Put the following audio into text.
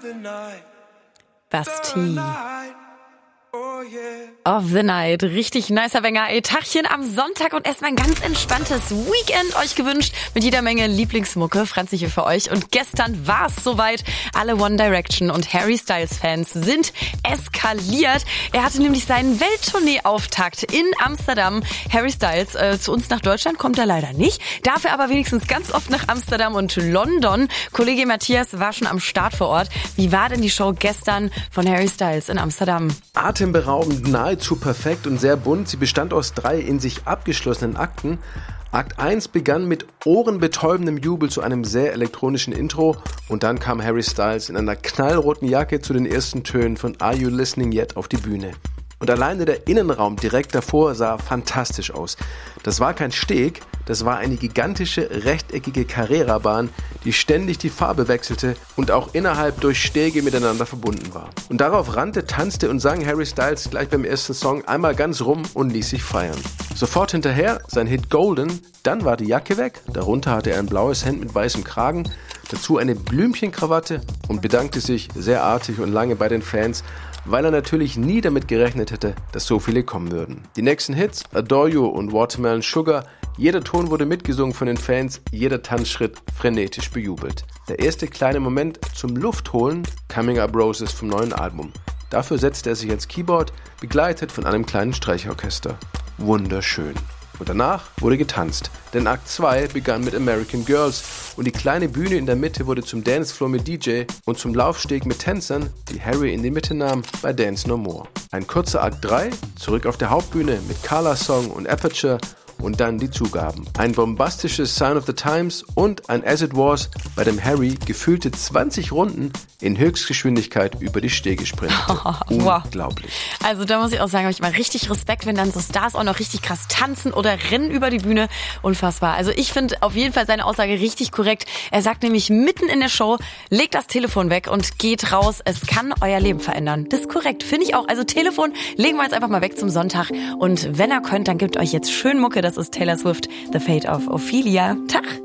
Bastille. Of the Night. Richtig nicer Banger. Ey, Tagchen am Sonntag und erstmal ein ganz entspanntes Weekend euch gewünscht mit jeder Menge Lieblingsmucke. Franzi hier für euch. Und gestern war es soweit. Alle One Direction und Harry Styles Fans sind eskaliert. Er hatte nämlich seinen Welttournee-Auftakt in Amsterdam. Harry Styles, zu uns nach Deutschland kommt er leider nicht. Dafür aber wenigstens ganz oft nach Amsterdam und London. Kollege Matthias war schon am Start vor Ort. Wie war denn die Show gestern von Harry Styles in Amsterdam? Atemberaubend, nahezu perfekt und sehr bunt. Sie bestand aus 3 in sich abgeschlossenen Akten. Akt 1 begann mit ohrenbetäubendem Jubel zu einem sehr elektronischen Intro und dann kam Harry Styles in einer knallroten Jacke zu den ersten Tönen von Are You Listening Yet auf die Bühne. Und alleine der Innenraum direkt davor sah fantastisch aus. Das war kein Steg, das war eine gigantische, rechteckige Carrera-Bahn, die ständig die Farbe wechselte und auch innerhalb durch Stege miteinander verbunden war. Und darauf rannte, tanzte und sang Harry Styles gleich beim ersten Song einmal ganz rum und ließ sich feiern. Sofort hinterher sein Hit Golden, dann war die Jacke weg, darunter hatte er ein blaues Hemd mit weißem Kragen, dazu eine Blümchenkrawatte und bedankte sich sehr artig und lange bei den Fans, weil er natürlich nie damit gerechnet hätte, dass so viele kommen würden. Die nächsten Hits, Adore You und Watermelon Sugar, jeder Ton wurde mitgesungen von den Fans, jeder Tanzschritt frenetisch bejubelt. Der erste kleine Moment zum Luftholen, Coming Up Roses vom neuen Album. Dafür setzte er sich ans Keyboard, begleitet von einem kleinen Streichorchester. Wunderschön. Und danach wurde getanzt, denn Akt 2 begann mit American Girls und die kleine Bühne in der Mitte wurde zum Dancefloor mit DJ und zum Laufsteg mit Tänzern, die Harry in die Mitte nahm bei Dance No More. Ein kurzer Akt 3, zurück auf der Hauptbühne mit Carla Song und Aperture und dann die Zugaben. Ein bombastisches Sign of the Times und ein As It Was, bei dem Harry gefühlte 20 Runden in Höchstgeschwindigkeit über die Stege sprintete. Unglaublich. Also da muss ich auch sagen, habe ich mal richtig Respekt, wenn dann so Stars auch noch richtig krass tanzen oder rennen über die Bühne. Unfassbar. Also ich finde auf jeden Fall seine Aussage richtig korrekt. Er sagt nämlich mitten in der Show, legt das Telefon weg und geht raus. Es kann euer Leben verändern. Das ist korrekt, finde ich auch. Also Telefon legen wir jetzt einfach mal weg zum Sonntag. Und wenn ihr könnt, dann gebt euch jetzt schön Mucke. Das ist Taylor Swift, The Fate of Ophelia. Tag!